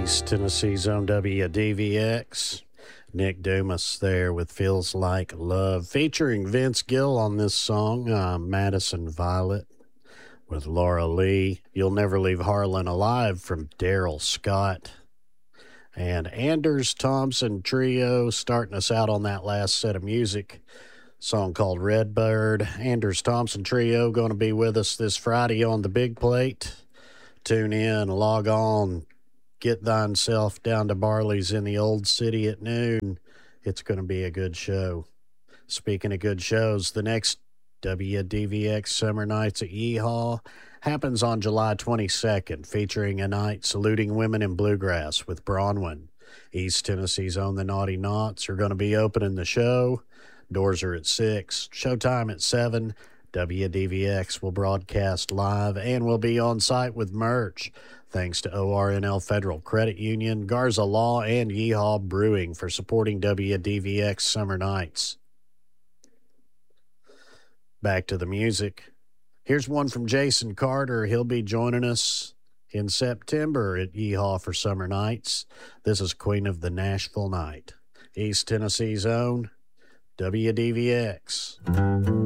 East Tennessee's own WDVX. Nick Dumas there with Feels Like Love, featuring Vince Gill on this song, Madison Violet with Laura Lee. You'll Never Leave Harlan Alive from Daryl Scott. And Anders Thompson Trio starting us out on that last set of music. Song called Redbird. Anders Thompson Trio going to be with us this Friday on the Big Plate. Tune in, log on, get thyself down to Barley's in the Old City at noon. It's going to be a good show. Speaking of good shows, the next WDVX Summer Nights at Yeehaw happens on July 22nd, featuring a night saluting women in bluegrass with Bronwyn. East Tennessee's own The Naughty Knots are going to be opening the show. Doors are at 6, showtime at 7. WDVX will broadcast live and will be on site with merch. Thanks to ORNL Federal Credit Union, Garza Law, and Yeehaw Brewing for supporting WDVX Summer Nights. Back to the music. Here's one from Jason Carter. He'll be joining us in September at Yeehaw for Summer Nights. This is Queen of the Nashville Night. East Tennessee's own WDVX.